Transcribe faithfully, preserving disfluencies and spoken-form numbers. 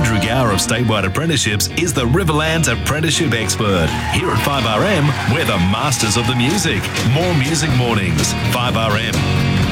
Andrew Gower of Statewide Apprenticeships is the Riverlands apprenticeship expert. Here at five R M, we're the masters of the music. More music mornings. five R M.